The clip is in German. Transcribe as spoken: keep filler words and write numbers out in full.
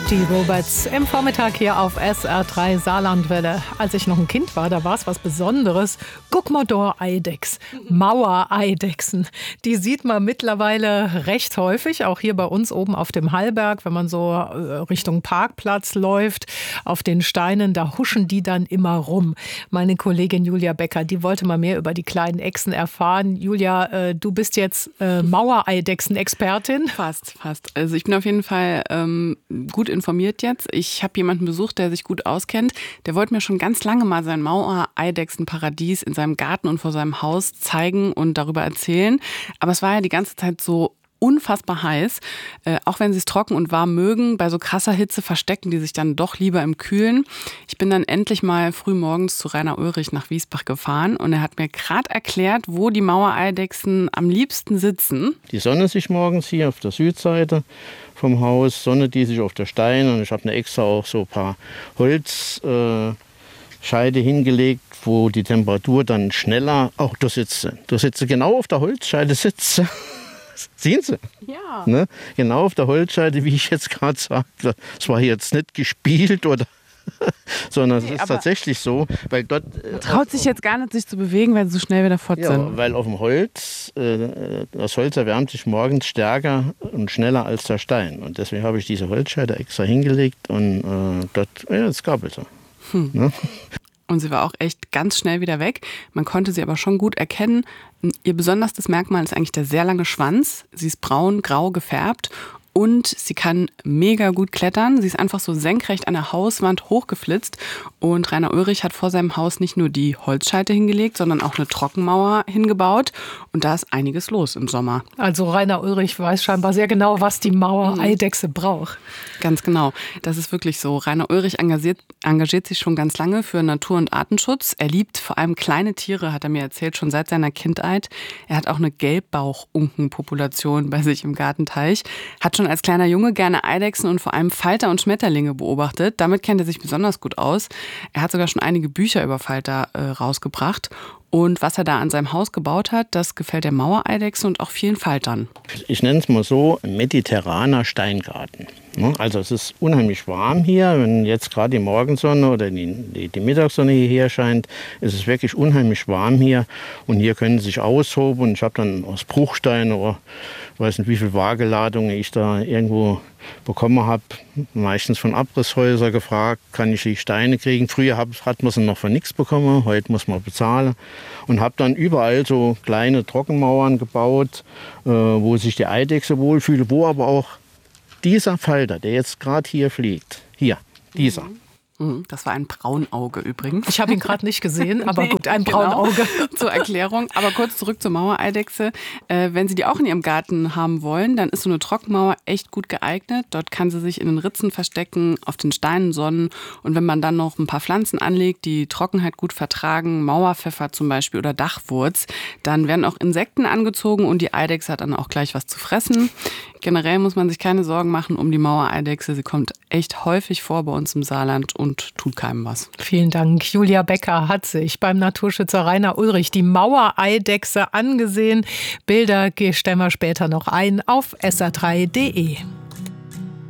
Die Roberts im Vormittag hier auf S R drei Saarlandwelle. Als ich noch ein Kind war, da war es was Besonderes. Guck mal da, Eidechs, Mauereidechsen. Die sieht man mittlerweile recht häufig, auch hier bei uns oben auf dem Hallberg, wenn man so Richtung Parkplatz läuft. Auf den Steinen, da huschen die dann immer rum. Meine Kollegin Julia Becker, die wollte mal mehr über die kleinen Echsen erfahren. Julia, du bist jetzt äh, Mauereidechsen-Expertin. Fast, fast. Also ich bin auf jeden Fall ähm, gut informiert jetzt. Ich habe jemanden besucht, der sich gut auskennt. Der wollte mir schon ganz lange mal sein Mauereidechsenparadies in seinem Garten und vor seinem Haus zeigen und darüber erzählen. Aber es war ja die ganze Zeit so unfassbar heiß. Äh, auch wenn sie es trocken und warm mögen, bei so krasser Hitze verstecken die sich dann doch lieber im Kühlen. Ich bin dann endlich mal früh morgens zu Rainer Ulrich nach Wiesbach gefahren und er hat mir gerade erklärt, wo die Mauereidechsen am liebsten sitzen. Die sonnen sich morgens hier auf der Südseite vom Haus, sonne die sich auf der Steine und ich habe mir extra auch so ein paar Holzscheide äh, hingelegt, wo die Temperatur dann schneller auch da sitzt. Da sitzt genau auf der Holzscheide sitzt. Sehen Sie? Ja. Ne? Genau auf der Holzscheide, wie ich jetzt gerade sagte. Es war jetzt nicht gespielt oder sondern nee, es ist tatsächlich so, weil dort man traut sich jetzt gar nicht, sich zu bewegen, weil sie so schnell wieder fort ja, sind. Weil auf dem Holz, äh, das Holz erwärmt sich morgens stärker und schneller als der Stein. Und deswegen habe ich diese Holzscheide extra hingelegt und äh, dort, ja, es gab es so. Hm. Ne? Und sie war auch echt ganz schnell wieder weg. Man konnte sie aber schon gut erkennen. Ihr besonderstes Merkmal ist eigentlich der sehr lange Schwanz. Sie ist braun, grau gefärbt und sie kann mega gut klettern. Sie ist einfach so senkrecht an der Hauswand hochgeflitzt. Und Rainer Ulrich hat vor seinem Haus nicht nur die Holzscheite hingelegt, sondern auch eine Trockenmauer hingebaut. Und da ist einiges los im Sommer. Also Rainer Ulrich weiß scheinbar sehr genau, was die Mauereidechse braucht. Ganz genau, das ist wirklich so. Rainer Ulrich engagiert, engagiert sich schon ganz lange für Natur- und Artenschutz. Er liebt vor allem kleine Tiere, hat er mir erzählt, schon seit seiner Kindheit. Er hat auch eine Gelbbauchunkenpopulation bei sich im Gartenteich. Hat schon als kleiner Junge gerne Eidechsen und vor allem Falter und Schmetterlinge beobachtet. Damit kennt er sich besonders gut aus. Er hat sogar schon einige Bücher über Falter äh, rausgebracht. Und was er da an seinem Haus gebaut hat, das gefällt der Mauereidechse und auch vielen Faltern. Ich nenne es mal so, ein mediterraner Steingarten. Also es ist unheimlich warm hier. Wenn jetzt gerade die Morgensonne oder die, die, die Mittagssonne hierher scheint, ist es wirklich unheimlich warm hier. Und hier können Sie sich austoben. Und ich habe dann aus Bruchsteinen oder ich weiß nicht, wie viel Waageladungen ich da irgendwo bekommen habe, meistens von Abrisshäusern gefragt, kann ich die Steine kriegen. Früher hat man sie noch für nichts bekommen, heute muss man bezahlen. Und habe dann überall so kleine Trockenmauern gebaut, äh, wo sich die Eidechse wohlfühlt, wo aber auch dieser Falter, der jetzt gerade hier fliegt, hier, dieser. Das war ein Braunauge übrigens. Ich habe ihn gerade nicht gesehen, aber nee, gut, ein genau. Braunauge. Zur Erklärung. Aber kurz zurück zur Mauereidechse. Äh, wenn Sie die auch in Ihrem Garten haben wollen, dann ist so eine Trockenmauer echt gut geeignet. Dort kann sie sich in den Ritzen verstecken, auf den Steinen sonnen. Und wenn man dann noch ein paar Pflanzen anlegt, die Trockenheit gut vertragen, Mauerpfeffer zum Beispiel oder Dachwurz, dann werden auch Insekten angezogen und die Eidechse hat dann auch gleich was zu fressen. Generell muss man sich keine Sorgen machen um die Mauereidechse. Sie kommt echt häufig vor bei uns im Saarland und tut keinem was. Vielen Dank. Julia Becker hat sich beim Naturschützer Rainer Ulrich die Mauereidechse angesehen. Bilder stellen wir später noch ein auf S R drei punkt de.